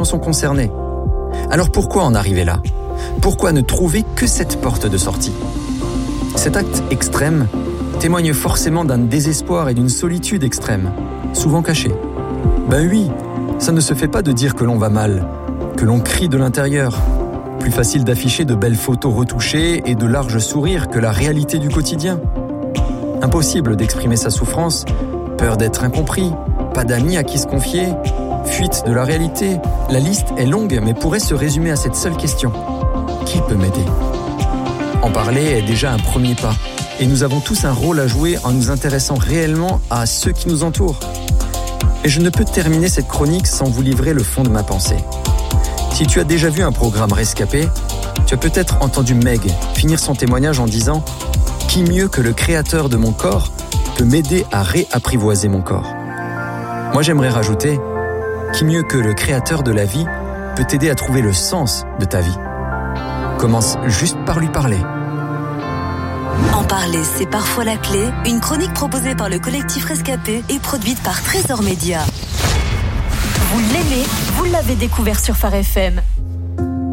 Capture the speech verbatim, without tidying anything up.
populations sont concernées. Alors pourquoi en arriver là ? Pourquoi ne trouver que cette porte de sortie ? Cet acte extrême témoigne forcément d'un désespoir et d'une solitude extrême, souvent cachée. Ben oui, ça ne se fait pas de dire que l'on va mal, que l'on crie de l'intérieur. Plus facile d'afficher de belles photos retouchées et de larges sourires que la réalité du quotidien. Impossible d'exprimer sa souffrance, peur d'être incompris, pas d'amis à qui se confier, fuite de la réalité. La liste est longue mais pourrait se résumer à cette seule question. Qui peut m'aider ? En parler est déjà un premier pas et nous avons tous un rôle à jouer en nous intéressant réellement à ceux qui nous entourent. Et je ne peux terminer cette chronique sans vous livrer le fond de ma pensée. Si tu as déjà vu un programme Rescapé, tu as peut-être entendu Meg finir son témoignage en disant « Qui mieux que le créateur de mon corps peut m'aider à réapprivoiser mon corps ?» Moi j'aimerais rajouter « Qui mieux que le créateur de la vie peut t'aider à trouver le sens de ta vie ?» Commence juste par lui parler. En parler, c'est parfois la clé. Une chronique proposée par le collectif Rescapé et produite par Trésor Média. Vous l'aimez, vous l'avez découvert sur Phare F M.